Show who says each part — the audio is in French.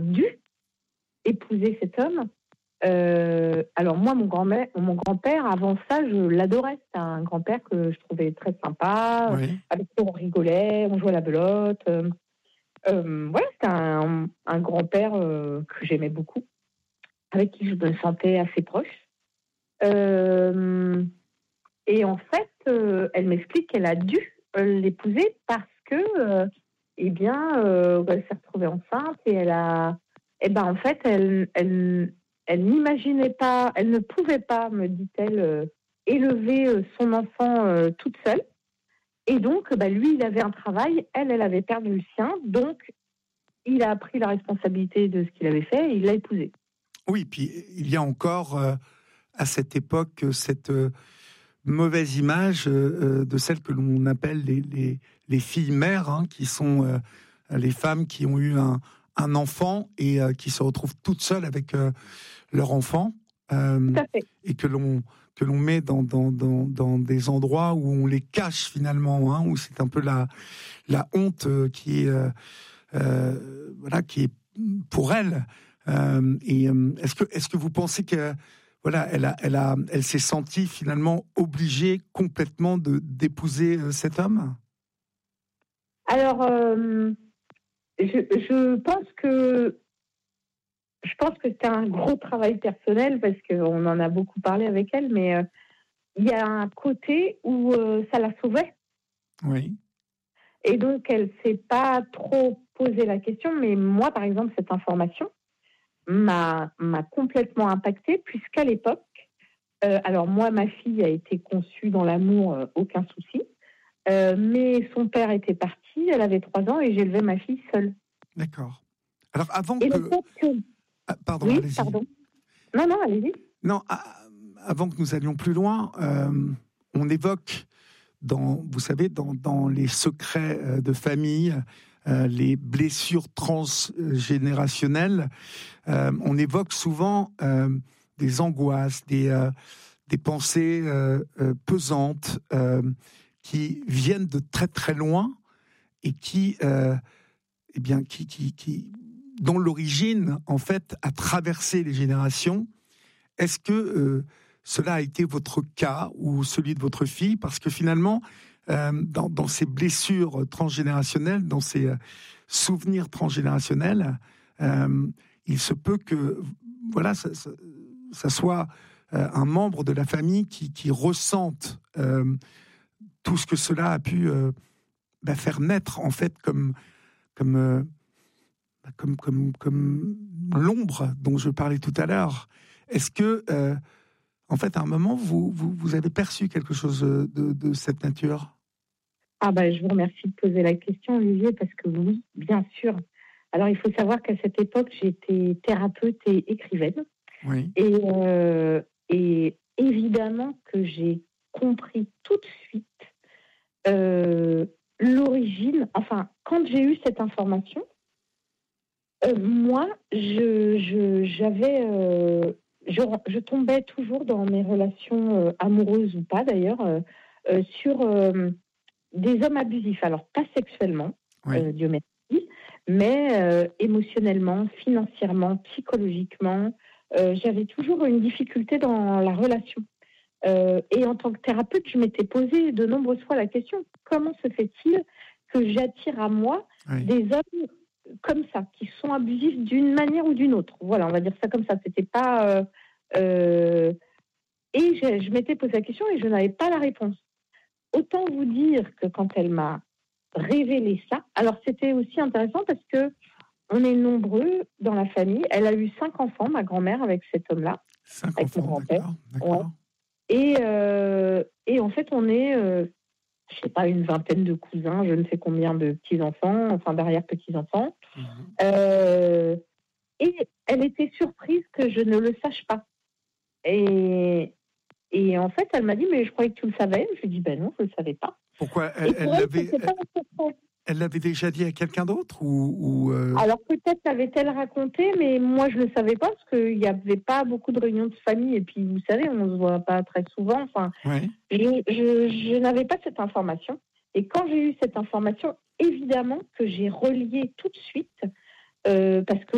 Speaker 1: dû épouser cet homme. Alors moi, mon grand-père, avant ça, je l'adorais. C'était un grand-père que je trouvais très sympa,
Speaker 2: Oui.
Speaker 1: avec qui on rigolait, on jouait à la belote. Voilà, c'était un grand-père que j'aimais beaucoup, avec qui je me sentais assez proche. Euh, et en fait, elle m'explique qu'elle a dû l'épouser parce que, elle s'est retrouvée enceinte et en fait, elle n'imaginait pas, elle ne pouvait pas, me dit-elle, élever son enfant toute seule. Et donc, lui, il avait un travail, elle avait perdu le sien, donc il a pris la responsabilité de ce qu'il avait fait et il l'a épousée.
Speaker 2: Oui, puis il y a encore à cette époque cette mauvaise image de celles que l'on appelle les filles mères, hein, qui sont les femmes qui ont eu un enfant et qui se retrouvent toutes seules avec leur enfant,
Speaker 1: Tout à fait.
Speaker 2: et que l'on met dans des endroits où on les cache finalement, hein, où c'est un peu la honte qui est voilà, qui est pour elle. Est-ce que vous pensez que voilà, elle s'est sentie finalement obligée complètement d'épouser cet homme?
Speaker 1: Alors, je pense que c'était un gros travail personnel parce qu'on en a beaucoup parlé avec elle, mais il y a un côté où ça la sauvait.
Speaker 2: Oui.
Speaker 1: Et donc, elle ne s'est pas trop posé la question. Mais moi, par exemple, cette information m'a complètement impactée, puisqu'à l'époque, alors moi, ma fille a été conçue dans l'amour, aucun souci. Mais son père était parti, elle avait 3 ans et j'élevais ma fille seule.
Speaker 2: D'accord. Alors avant
Speaker 1: Et le
Speaker 2: que...
Speaker 1: fait que...
Speaker 2: pardon,
Speaker 1: Oui,
Speaker 2: allez-y.
Speaker 1: pardon. Non, allez-y.
Speaker 2: Non, avant que nous allions plus loin, on évoque vous savez, dans les secrets de famille, les blessures transgénérationnelles, on évoque souvent des angoisses, des pensées pesantes qui viennent de très très loin et qui dont l'origine en fait a traversé les générations. Est-ce que cela a été votre cas ou celui de votre fille? Parce que finalement, dans ces blessures transgénérationnelles, dans ces souvenirs transgénérationnels, il se peut que voilà, ça soit un membre de la famille qui ressente tout ce que cela a pu faire naître en fait comme l'ombre dont je parlais tout à l'heure. Est-ce que en fait, à un moment, vous avez perçu quelque chose de cette nature?
Speaker 1: Je vous remercie de poser la question, Olivier, parce que oui, bien sûr. Alors, il faut savoir qu'à cette époque, j'étais thérapeute et écrivaine.
Speaker 2: Oui.
Speaker 1: Et évidemment que j'ai compris tout de suite l'origine. Enfin, quand j'ai eu cette information, moi, je tombais toujours dans mes relations amoureuses ou pas d'ailleurs sur des hommes abusifs. Alors pas sexuellement,
Speaker 2: Oui.
Speaker 1: Dieu merci, mais émotionnellement, financièrement, psychologiquement. J'avais toujours une difficulté dans la relation. Et en tant que thérapeute, je m'étais posé de nombreuses fois la question, comment se fait-il que j'attire à moi des hommes comme ça, qui sont abusifs d'une manière ou d'une autre? Voilà, on va dire ça comme ça. C'était pas... et je m'étais posé la question et je n'avais pas la réponse. Autant vous dire que quand elle m'a révélé ça, alors c'était aussi intéressant parce que on est nombreux dans la famille. Elle a eu 5 enfants, ma grand-mère, avec cet homme-là.
Speaker 2: 5
Speaker 1: avec
Speaker 2: enfants,
Speaker 1: mon grand-père.
Speaker 2: d'accord.
Speaker 1: Ouais. Et en fait, on est, je sais pas, une vingtaine de cousins, je ne sais combien de petits-enfants, enfin d'arrière-petits-enfants. Et elle était surprise que je ne le sache pas. Et en fait, elle m'a dit, mais je croyais que tu le savais. Je lui ai dit, non, je ne le savais pas.
Speaker 2: Pourquoi elle l'avait déjà dit à quelqu'un d'autre ou
Speaker 1: Alors peut-être l'avait-elle raconté, mais moi je ne le savais pas parce qu'il n'y avait pas beaucoup de réunions de famille. Et puis vous savez, on ne se voit pas très souvent. Enfin,
Speaker 2: oui.
Speaker 1: je n'avais pas cette information. Et quand j'ai eu cette information, évidemment que j'ai relié tout de suite, parce que